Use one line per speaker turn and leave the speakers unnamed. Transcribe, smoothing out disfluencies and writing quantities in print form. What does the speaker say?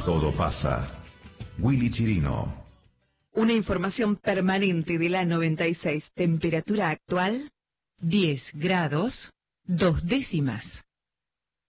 todo pasa. Willy Chirino.
Una información permanente de la 96. Temperatura actual, 10 grados, 2 décimas.